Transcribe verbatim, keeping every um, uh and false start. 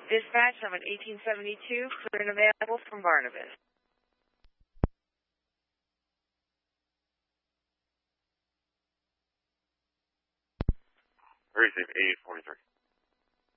Dispatch, I'm at eighteen seventy-two, clear and available from Barnabas. Receive eight forty-three.